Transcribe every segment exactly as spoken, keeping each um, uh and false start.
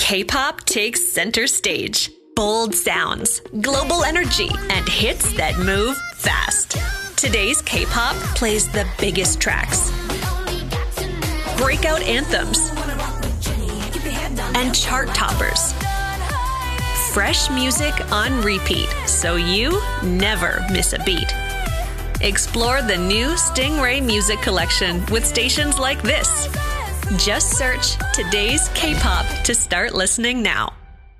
K-pop takes center stage. Bold sounds, global energy, and hits that move fast. Today's K-pop plays the biggest tracks, breakout anthems, and chart toppers. Fresh music on repeat, so you never miss a beat. Explore the new Stingray Music Collection with stations like this. Just search Today's K-pop to start listening now.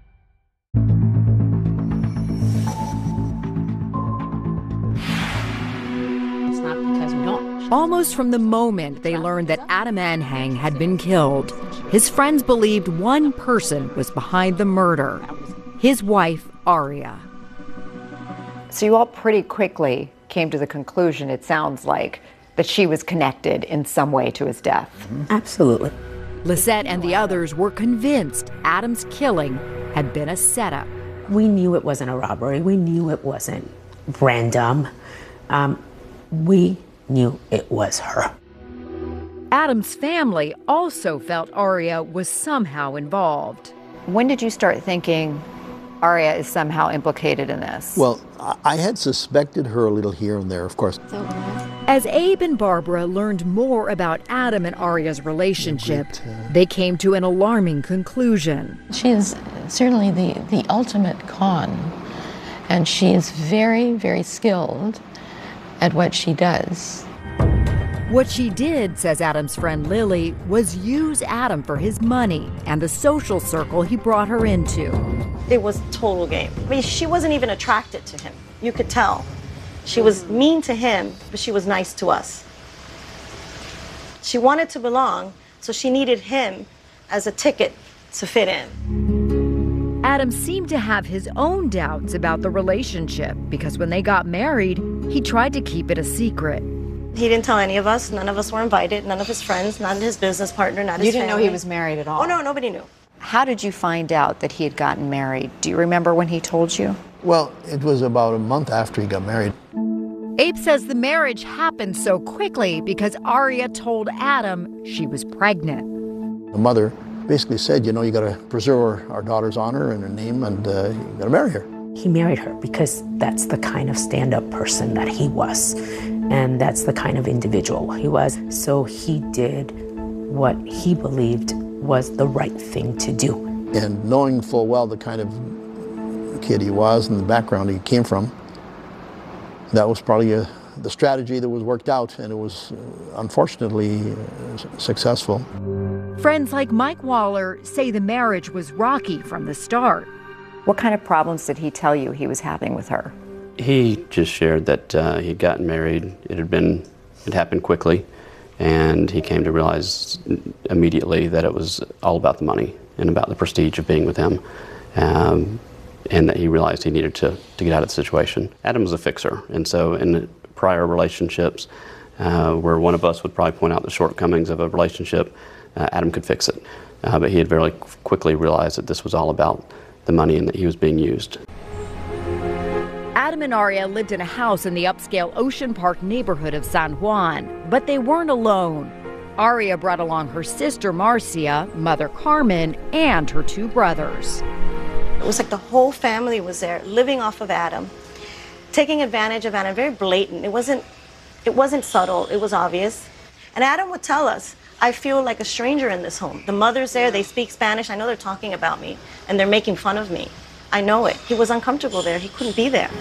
Almost from the moment they learned that Adam Anhang had been killed, his friends believed one person was behind the murder, his wife, Aria. So you all pretty quickly came to the conclusion, it sounds like, that she was connected in some way to his death. Mm-hmm. Absolutely. Lisette and the others were convinced Adam's killing had been a setup. We knew it wasn't a robbery. We knew it wasn't random. Um, we knew it was her. Adam's family also felt Aria was somehow involved. When did you start thinking Aria is somehow implicated in this? Well, I had suspected her a little here and there, of course. As Abe and Barbara learned more about Adam and Aria's relationship, they came to an alarming conclusion. She is certainly the, the ultimate con, and she is very, very skilled at what she does. What she did, says Adam's friend Lily, was use Adam for his money and the social circle he brought her into. It was total game. I mean, she wasn't even attracted to him. You could tell. She was mean to him, but she was nice to us. She wanted to belong, so she needed him as a ticket to fit in. Adam seemed to have his own doubts about the relationship because when they got married, he tried to keep it a secret. He didn't tell any of us. None of us were invited. None of his friends, not his business partner, not his family. You didn't know he was married at all? Oh, no, nobody knew. How did you find out that he had gotten married? Do you remember when he told you? Well, it was about a month after he got married. Abe says the marriage happened so quickly because Aria told Adam she was pregnant. The mother basically said, you know, you got to preserve our, our daughter's honor and her name, and uh, you got to marry her. He married her because that's the kind of stand-up person that he was, and that's the kind of individual he was. So he did what he believed was the right thing to do. And knowing full well the kind of kid he was and the background he came from, that was probably a, the strategy that was worked out, and it was uh, unfortunately uh, successful. Friends like Mike Waller say the marriage was rocky from the start. What kind of problems did he tell you he was having with her? He just shared that uh, he'd gotten married. It had been, it happened quickly, and he came to realize immediately that it was all about the money and about the prestige of being with him, um, and that he realized he needed to, to get out of the situation. Adam was a fixer, and so in prior relationships, uh, where one of us would probably point out the shortcomings of a relationship, uh, Adam could fix it. Uh, but he had very quickly realized that this was all about the money and that he was being used. Adam and Aria lived in a house in the upscale Ocean Park neighborhood of San Juan, but they weren't alone. Aria brought along her sister Marcia, mother Carmen, and her two brothers. It was like the whole family was there, living off of Adam, taking advantage of Adam, very blatant. It wasn't, it wasn't subtle, it was obvious. And Adam would tell us, I feel like a stranger in this home. The mother's there, they speak Spanish, I know they're talking about me, and they're making fun of me. I know it. He was uncomfortable there, he couldn't be there.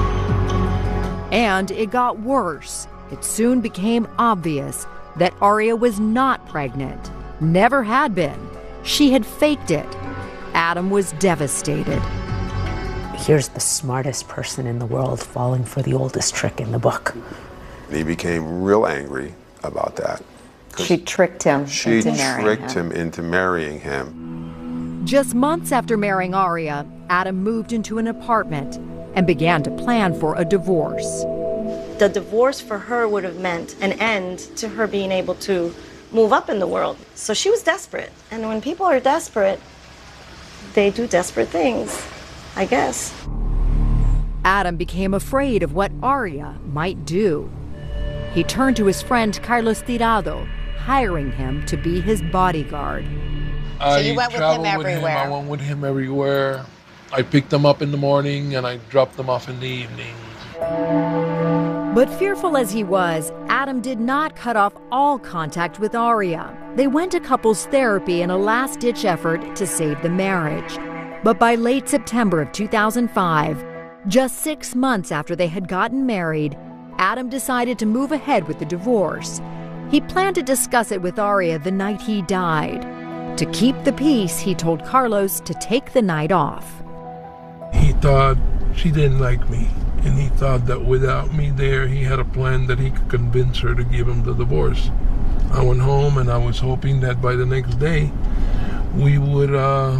And it got worse. It soon became obvious that Aria was not pregnant, never had been. She had faked it. Adam was devastated. Here's the smartest person in the world falling for the oldest trick in the book. He became real angry about that. She tricked him she into marrying tricked him. him into marrying him. Just months after marrying Aria, Adam moved into an apartment and began to plan for a divorce. The divorce for her would have meant an end to her being able to move up in the world. So she was desperate. And when people are desperate, they do desperate things, I guess. Adam became afraid of what Aria might do. He turned to his friend Carlos Tirado, hiring him to be his bodyguard. I you went with him traveled everywhere. I went with him everywhere. I picked them up in the morning and I dropped them off in the evening. But fearful as he was, Adam did not cut off all contact with Aria. They went to couples therapy in a last-ditch effort to save the marriage. But by late September of two thousand five, just six months after they had gotten married, Adam decided to move ahead with the divorce. He planned to discuss it with Aria the night he died. To keep the peace, he told Carlos to take the night off. He thought she didn't like me, and he thought that without me there, he had a plan that he could convince her to give him the divorce. I went home, and I was hoping that by the next day, we would uh,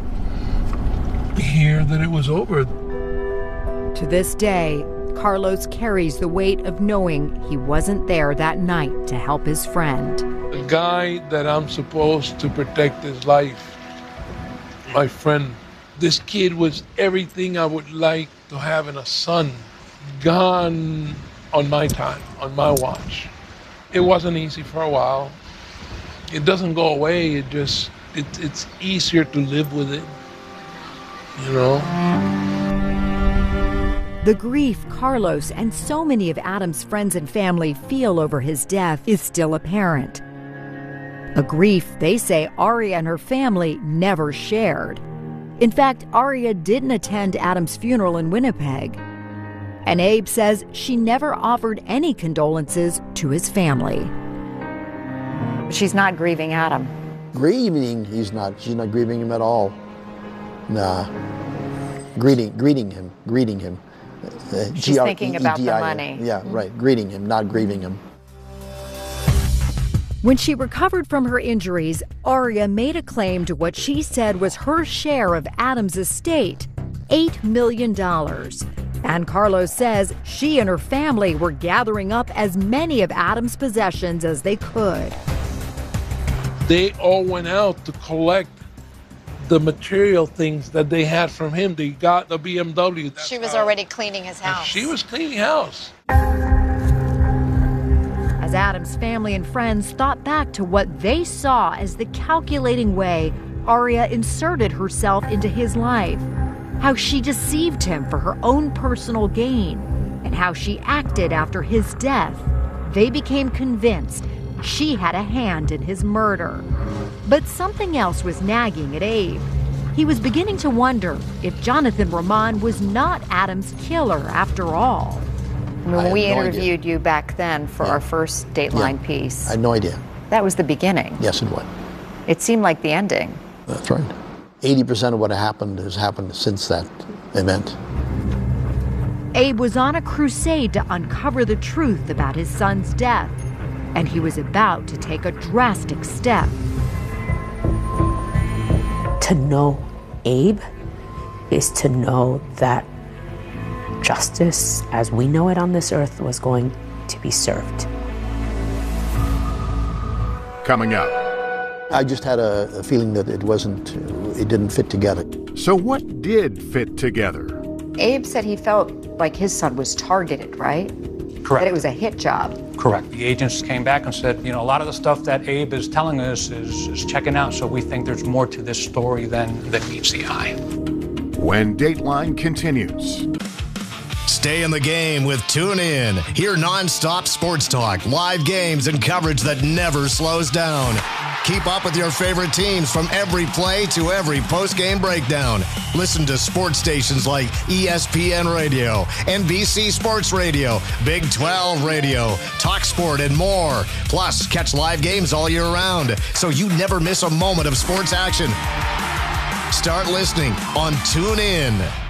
hear that it was over. To this day, Carlos carries the weight of knowing he wasn't there that night to help his friend. The guy that I'm supposed to protect his life, my friend, this kid was everything I would like to have in a son, gone on my time, on my watch. It wasn't easy for a while. It doesn't go away, it just, it, it's easier to live with it, you know? The grief Carlos and so many of Adam's friends and family feel over his death is still apparent. A grief they say Aria and her family never shared. In fact, Aria didn't attend Adam's funeral in Winnipeg. And Abe says she never offered any condolences to his family. She's not grieving Adam. Grieving, he's not. She's not grieving him at all. Nah. Greeting, greeting him, greeting him. Uh, She's thinking about the money. Yeah, right. Greeting him, not grieving him. When she recovered from her injuries, Aria made a claim to what she said was her share of Adam's estate, eight million dollars. And Carlos says she and her family were gathering up as many of Adam's possessions as they could. They all went out to collect the material things that they had from him. They got the B M W. That's She was how, already cleaning his house. She was cleaning house. As Adam's family and friends thought back to what they saw as the calculating way Aria inserted herself into his life, how she deceived him for her own personal gain, and how she acted after his death, they became convinced she had a hand in his murder. But something else was nagging at Abe. He was beginning to wonder if Jonathan Roman was not Adam's killer after all. When we no interviewed idea. you back then for Yeah. our first Dateline Yeah. piece, I had no idea. that was the beginning. Yes, it was. It seemed like the ending. That's right. eighty percent of what happened has happened since that event. Abe was on a crusade to uncover the truth about his son's death, and he was about to take a drastic step. To know Abe is to know that justice, as we know it on this earth, was going to be served. Coming up. I just had a, a feeling that it wasn't, it didn't fit together. So what did fit together? Abe said he felt like his son was targeted, right? Correct. That it was a hit job. Correct. The agents came back and said, you know, a lot of the stuff that Abe is telling us is, is checking out, so we think there's more to this story than, than meets the eye. When Dateline continues. Stay in the game with TuneIn. Hear nonstop sports talk, live games, and coverage that never slows down. Keep up with your favorite teams from every play to every post-game breakdown. Listen to sports stations like E S P N Radio, N B C Sports Radio, Big twelve Radio, TalkSport, and more. Plus, catch live games all year round, so you never miss a moment of sports action. Start listening on TuneIn.